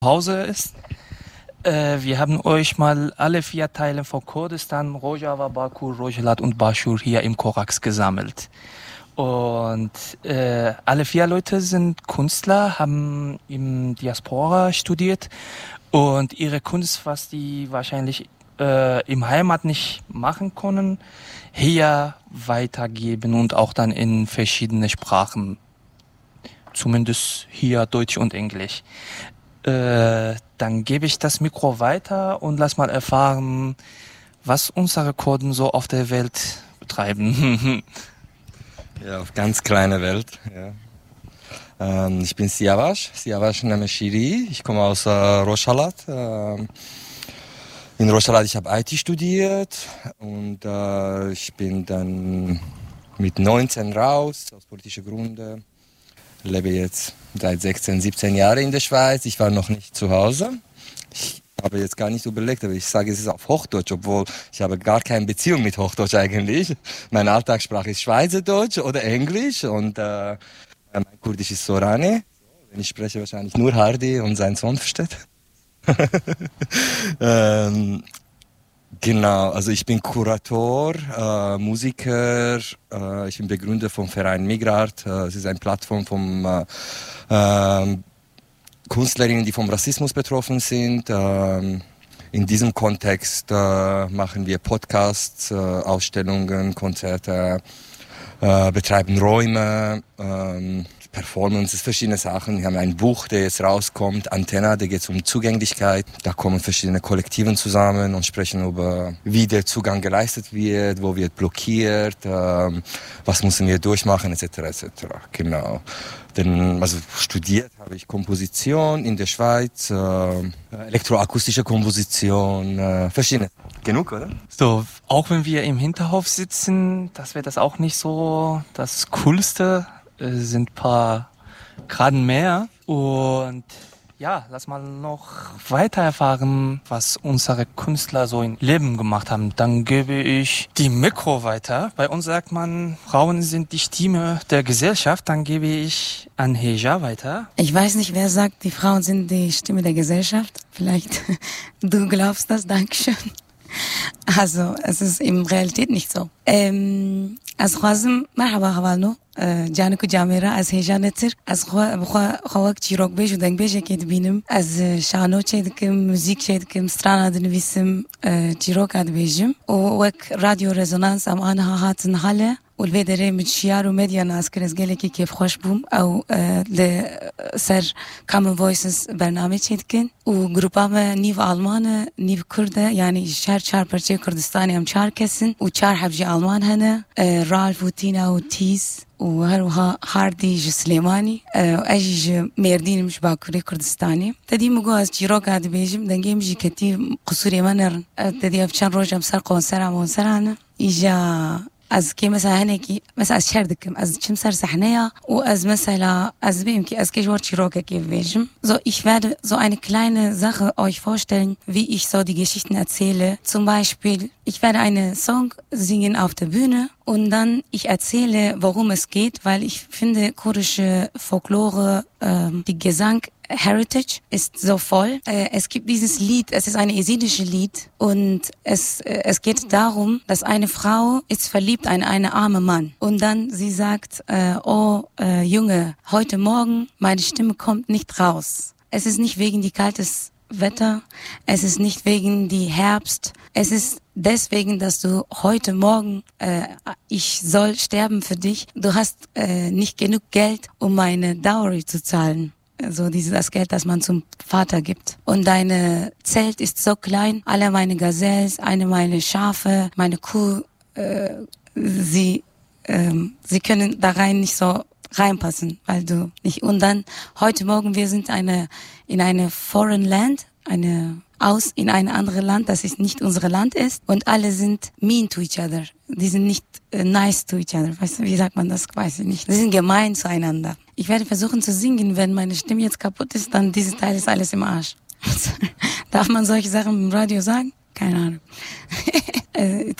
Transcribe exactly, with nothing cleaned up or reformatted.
Hause ist. Äh, wir haben euch mal alle vier Teile von Kurdistan, Rojava, Bakur, Rojhelat und Bashur hier im Korax gesammelt. Und äh, alle vier Leute sind Künstler, haben im Diaspora studiert und ihre Kunst, was die wahrscheinlich äh, im Heimat nicht machen können, hier weitergeben und auch dann in verschiedene Sprachen, zumindest hier Deutsch und Englisch. Äh, dann gebe ich das Mikro weiter und lass mal erfahren, was unsere Kurden so auf der Welt betreiben. Ja, auf ganz kleine Welt. Ja. Ähm, ich bin Siavash, Siavash Nameshiri. Ich komme aus äh, Rojhelat. Ähm, in Rojhelat, ich habe I T studiert und äh, ich bin dann mit neunzehn raus, aus politischen Gründen. Lebe jetzt seit sechzehn, siebzehn Jahren in der Schweiz. Ich war noch nicht zu Hause. Ich habe jetzt gar nicht überlegt, aber ich sage, es ist auf Hochdeutsch, obwohl ich habe gar keine Beziehung mit Hochdeutsch eigentlich. Meine Alltagssprache ist Schweizerdeutsch oder Englisch und äh, mein Kurdisch ist Sorani. Ich spreche wahrscheinlich nur Hardy und sein Sohn versteht. ähm, Genau, also ich bin Kurator, äh, Musiker, äh, ich bin Begründer vom Verein Migrart. Äh, es ist eine Plattform von äh, äh, Künstlerinnen, die vom Rassismus betroffen sind. Äh, in diesem Kontext äh, machen wir Podcasts, äh, Ausstellungen, Konzerte, äh, betreiben Räume, äh, Performances, verschiedene Sachen. Wir haben ein Buch, der jetzt rauskommt, Antenna, da geht es um Zugänglichkeit. Da kommen verschiedene Kollektiven zusammen und sprechen über, wie der Zugang geleistet wird, wo wird blockiert, ähm, was müssen wir durchmachen, et cetera et cetera. Genau. Denn, also studiert habe ich Komposition in der Schweiz, äh, elektroakustische Komposition, äh, verschiedene. Genug, oder? So, auch wenn wir im Hinterhof sitzen, das wäre das auch nicht so das Coolste. Sind ein paar Graden mehr und ja, lass mal noch weiter erfahren, was unsere Künstler so im Leben gemacht haben. Dann gebe ich die Mikro weiter. Bei uns sagt man, Frauen sind die Stimme der Gesellschaft. Dann gebe ich an Heja weiter. Ich weiß nicht, wer sagt, die Frauen sind die Stimme der Gesellschaft. Vielleicht du glaubst das, Dankeschön. Also, es ist in Realität nicht so. Ähm, از خوازم مرحبا خوانو جانکو جامعه از هیجان نتر از خوا بخوا خواک چیروک بیش و دنگ بیش که دبینم از شانو چه دکم موزیک چه دکم سترانا دنویسم چیروک اد بیشم و وک رادیو رزونانس ام آنها هاتن حاله والبدري من شيار وميديا ناس كرز قالكي كيف خوش بوم او لسر كامن فويسز برنامج يدكن وجروبا نيف ألمان نيف كردة يعني شهر شهر برشة كردستاني هم شهر كسن وشهر حبجي ألمان هنا رالف وتينا وتيس وهروها هاردي جسليماني أجي ميردين مش باكوري كردستاني تدي مجوز جيروك هاد بيجم دنجي مجي كتير قصوري منر تدي أفشان روجا مسر قونسر عمون سرعنا إجا از کی مثلا هنگی مثلا از شهر دکم از چیم سر صحنه و از مثلا از بیم کی از کجور چیروکه کی ویجم so ich werde so eine kleine Sache euch vorstellen, wie ich so die Geschichten erzähle. Zum Beispiel, ich werde einen Song singen auf der Bühne und dann ich erzähle, worum es geht, weil ich finde kurdische Folklore, ähm, die Gesang Heritage ist so voll. Äh, es gibt dieses Lied, es ist ein jesidisches Lied und es äh, es geht darum, dass eine Frau ist verliebt in einen armen Mann und dann sie sagt, äh, oh äh, Junge, heute Morgen meine Stimme kommt nicht raus. Es ist nicht wegen die kaltes Wetter, es ist nicht wegen die Herbst, es ist deswegen, dass du heute Morgen, äh, ich soll sterben für dich. Du hast äh, nicht genug Geld, um meine Dowry zu zahlen. So dieses das Geld, das man zum Vater gibt. Und deine Zelt ist so klein, alle meine Gazelles, eine meine Schafe, meine Kuh, äh, sie, ähm, sie können da rein nicht so reinpassen, weil du nicht. Und dann heute Morgen wir sind eine in eine foreign land, eine aus in ein anderes Land, das ist nicht unser Land ist und alle sind mean to each other. Die sind nicht äh, nice to each other. Weißt du, wie sagt man das? Weiß ich nicht. Die sind gemein zueinander. Ich werde versuchen zu singen, wenn meine Stimme jetzt kaputt ist, dann dieses Teil ist alles im Arsch. Darf man solche Sachen im Radio sagen? Keine Ahnung.